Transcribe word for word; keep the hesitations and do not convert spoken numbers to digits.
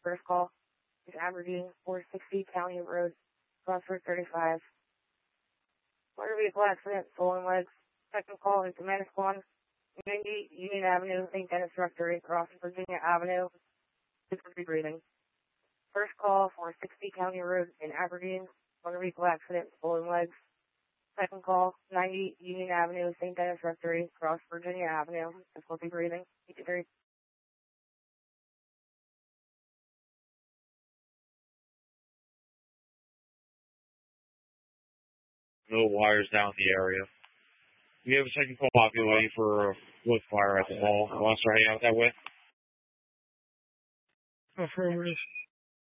First call is Aberdeen, four sixty County Road, Crossroad thirty-five. Motor vehicle accident, stolen legs. Second call is Command Squad, ninety Union Avenue, Saint Denis Rectory, across Virginia Avenue, difficulty breathing. First call, four sixty County Road in Aberdeen, motor vehicle accident, stolen legs. Second call, ninety Union Avenue, Saint Denis Rectory, across Virginia Avenue, difficulty breathing. eighty-three. No wires down the area. We have a second call populating for a wood fire at the mall. Want to start heading out that way? Affirmative.